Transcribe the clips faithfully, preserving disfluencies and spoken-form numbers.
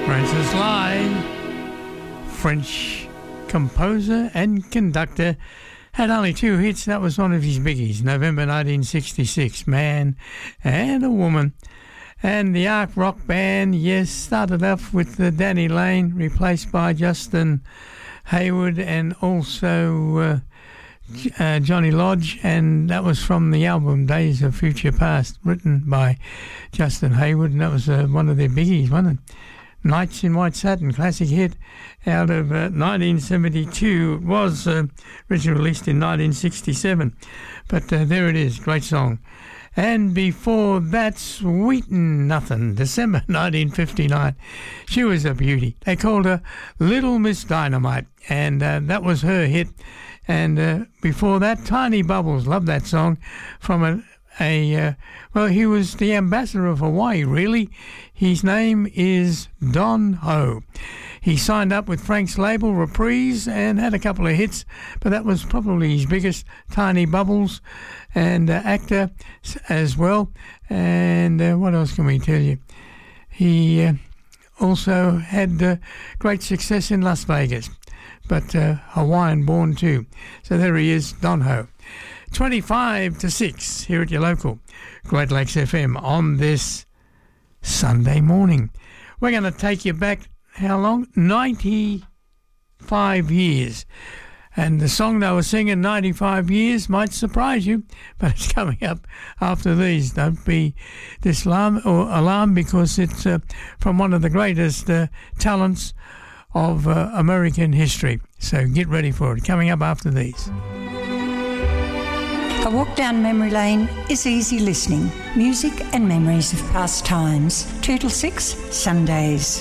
Francis Lai, French composer and conductor, had only two hits. That was one of his biggies, November nineteen sixty-six, Man and a Woman. And the Ark Rock Band, yes, started off with uh, Danny Lane, replaced by Justin Hayward, and also uh, uh, Johnny Lodge, and that was from the album Days of Future Past, written by Justin Hayward, and that was uh, one of their biggies, wasn't it? Nights in White Satin, classic hit out of uh, nineteen seventy-two. It was uh, originally released in nineteen sixty-seven, but uh, there it is, great song. And before that, Sweetin' Nothin', December nineteen fifty-nine. She was a beauty. They called her Little Miss Dynamite, and uh, that was her hit. And uh, before that, Tiny Bubbles, love that song, from a, a uh, well, he was the ambassador of Hawaii, really. His name is Don Ho. He signed up with Frank's label, Reprise, and had a couple of hits, but that was probably his biggest, Tiny Bubbles, and uh, actor as well. And uh, what else can we tell you? He uh, also had uh, great success in Las Vegas, but uh, Hawaiian born too. So there he is, Don Ho. twenty-five to six here at your local Great Lakes F M on this Sunday morning. We're going to take you back, how long? ninety-five years. And the song they were singing, ninety-five years, might surprise you, but it's coming up after these. Don't be disalarmed or alarmed, because it's uh, from one of the greatest uh, talents of uh, American history. So get ready for it. Coming up after these. A walk down memory lane is easy listening. Music and memories of past times. Two till six, Sundays.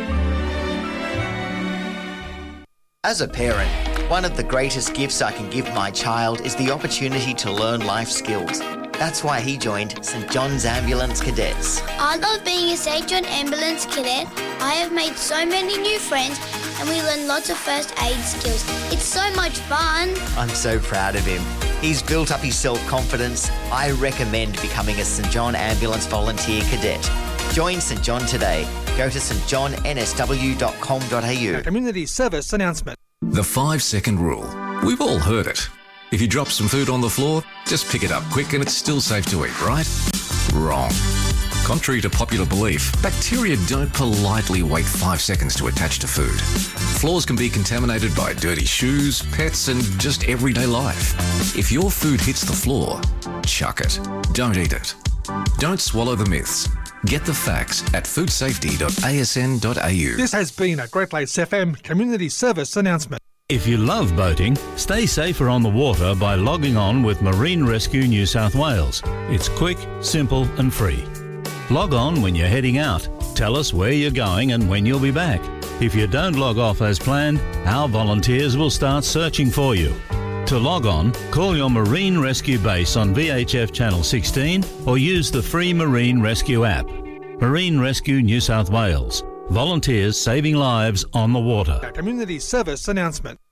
As a parent, one of the greatest gifts I can give my child is the opportunity to learn life skills. That's why he joined Saint John's Ambulance Cadets. I love being a Saint John Ambulance Cadet. I have made so many new friends and we learn lots of first aid skills. It's so much fun. I'm so proud of him. He's built up his self-confidence. I recommend becoming a Saint John Ambulance Volunteer Cadet. Join Saint John today. Go to s t john n s w dot com dot a u. A community service announcement. The five-second rule. We've all heard it. If you drop some food on the floor, just pick it up quick and it's still safe to eat, right? Wrong. Contrary to popular belief, bacteria don't politely wait five seconds to attach to food. Floors can be contaminated by dirty shoes, pets, and just everyday life. If your food hits the floor, chuck it. Don't eat it. Don't swallow the myths. Get the facts at food safety dot a s n dot a u. This has been a Great Lakes F M community service announcement. If you love boating, stay safer on the water by logging on with Marine Rescue New South Wales. It's quick, simple and free. Log on when you're heading out. Tell us where you're going and when you'll be back. If you don't log off as planned, our volunteers will start searching for you. To log on, call your Marine Rescue base on V H F Channel sixteen or use the free Marine Rescue app. Marine Rescue New South Wales. Volunteers saving lives on the water. A community service announcement.